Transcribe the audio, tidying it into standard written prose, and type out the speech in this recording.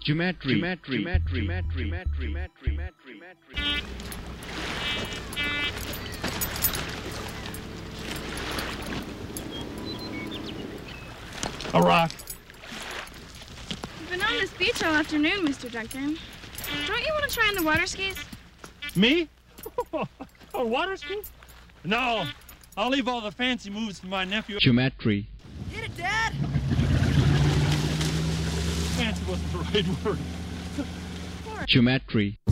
Geometry. A rock. You've been on this beach all afternoon, Mr. Duncan. Don't you want to try on the water skis? Me? On water ski? No. I'll leave all the fancy moves to my nephew. Geometry. Get it, Dad! Fancy wasn't the right word. Geometry.